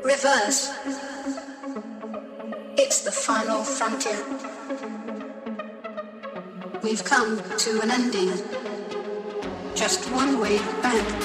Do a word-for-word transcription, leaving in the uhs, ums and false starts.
reverse. It's the final frontier. We've come to an ending. Just one way back.